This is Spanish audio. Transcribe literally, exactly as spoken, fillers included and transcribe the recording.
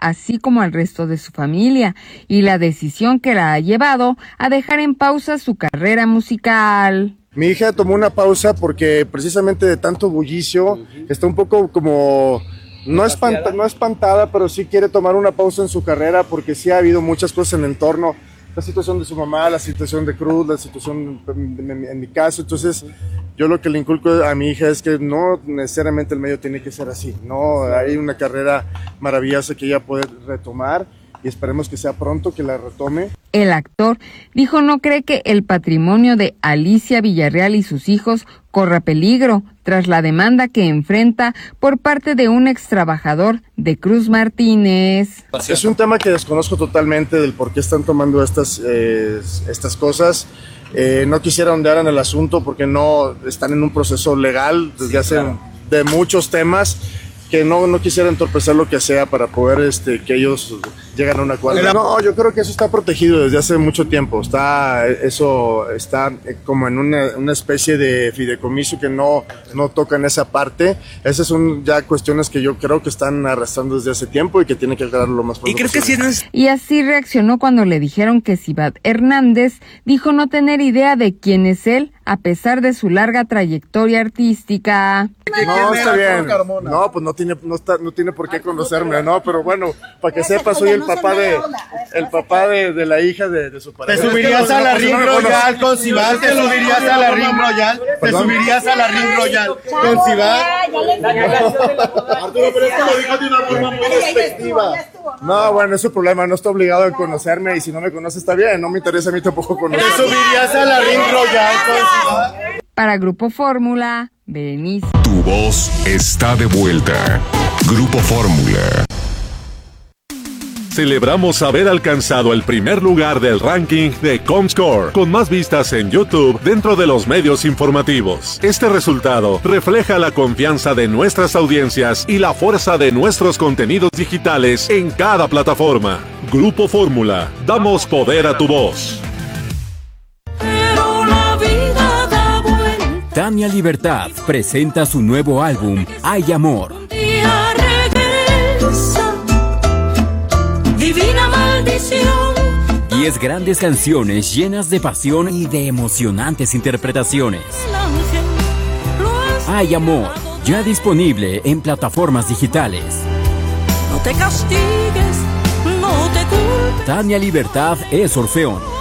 así como al resto de su familia, y la decisión que la ha llevado a dejar en pausa su carrera musical. Mi hija tomó una pausa porque precisamente de tanto bullicio está un poco como, no, espanta, no espantada, pero sí quiere tomar una pausa en su carrera porque sí ha habido muchas cosas en el entorno. La situación de su mamá, la situación de Cruz, la situación en, en, en mi caso. Entonces, yo lo que le inculco a mi hija es que no necesariamente el medio tiene que ser así. No, hay una carrera maravillosa que ella puede retomar y esperemos que sea pronto que la retome. El actor dijo no cree que el patrimonio de Alicia Villarreal y sus hijos corra peligro tras la demanda que enfrenta por parte de un ex trabajador de Cruz Martínez. Es un tema que desconozco totalmente del por qué están tomando estas, eh, estas cosas. Eh, no quisiera ondear en el asunto porque no están en un proceso legal desde hace de muchos temas. Que no, no quisiera entorpecer lo que sea para poder este, que ellos lleguen a un acuerdo. No, yo creo que eso está protegido desde hace mucho tiempo. Está, eso está como en una, una especie de fideicomiso que no, no tocan esa parte. Esas son ya cuestiones que yo creo que están arrastrando desde hace tiempo y que tienen que aclararlo lo más pronto. Y creo que sí no es... Y así reaccionó cuando le dijeron que Sivad Hernández dijo no tener idea de quién es él, a pesar de su larga trayectoria artística. No, está bien. No, pues no tiene, no está, no tiene por qué conocerme, ¿no? Pero bueno, para que sepa, soy el papá de, el papá de, de la hija de, de su pareja. ¿Te subirías a la Ring Royal con Sivad? ¿Te subirías a la Ring Royal? ¿Te subirías a la Ring Royal con Sivad? Arturo, pero esto lo dijo de una forma muy despectiva. No, bueno, es su problema, no está obligado a conocerme y si no me conoce está bien, no me interesa a mí tampoco conocerme. ¿Te subirías a la Ring Royal con Sivad? Para Grupo Fórmula, Berenice. Tu voz está de vuelta. Grupo Fórmula. Celebramos haber alcanzado el primer lugar del ranking de Comscore, con más vistas en YouTube dentro de los medios informativos. Este resultado refleja la confianza de nuestras audiencias y la fuerza de nuestros contenidos digitales en cada plataforma. Grupo Fórmula, damos poder a tu voz. Tania Libertad presenta su nuevo álbum, Hay Amor. Divina maldición. Diez grandes canciones llenas de pasión y de emocionantes interpretaciones. Hay Amor, ya disponible en plataformas digitales. No te castigues, no te culpes. Tania Libertad es Orfeón.